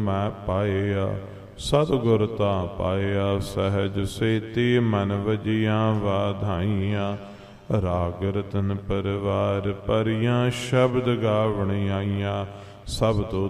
ਮੈਂ ਪਾਇਆ। ਸਤਿਗੁਰ ਤਾਂ ਪਾਇਆ ਸਹਿਜ ਸੇਤੀ, ਮਨ ਵਜੀਆਂ ਵਾਧਾਈਆਂ। ਰਾਗ ਰਤਨ ਪਰਵਾਰ ਭਰੀਆਂ, ਸ਼ਬਦ ਗਾਵਣ ਆਈਆਂ। ਸਭ ਤੋਂ